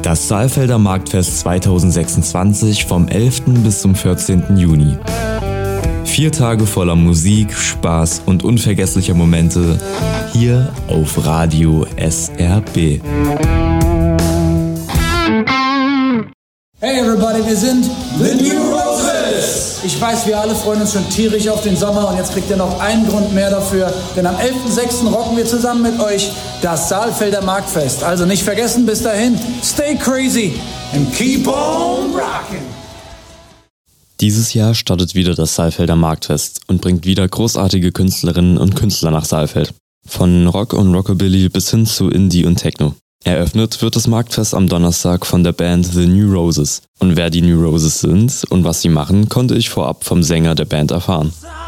Das Saalfelder Marktfest 2026 vom 11. bis zum 14. Juni. 4 Tage voller Musik, Spaß und unvergesslicher Momente hier auf Radio SRB. Hey everybody, wir sind The New Roses! Ich weiß, wir alle freuen uns schon tierisch auf den Sommer und jetzt kriegt ihr noch einen Grund mehr dafür, denn am 11.06. rocken wir zusammen mit euch das Saalfelder Marktfest. Also nicht vergessen, bis dahin, stay crazy and keep on rocking! Dieses Jahr startet wieder das Saalfelder Marktfest und bringt wieder großartige Künstlerinnen und Künstler nach Saalfeld. Von Rock und Rockabilly bis hin zu Indie und Techno. Eröffnet wird das Marktfest am Donnerstag von der Band The New Roses. Und wer die New Roses sind und was sie machen, konnte ich vorab vom Sänger der Band erfahren.